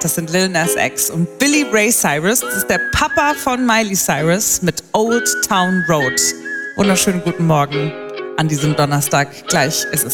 Das sind Lil Nas X und Billy Ray Cyrus. Das ist der Papa von Miley Cyrus mit Old Town Road. Wunderschönen guten Morgen an diesem Donnerstag. Gleich ist es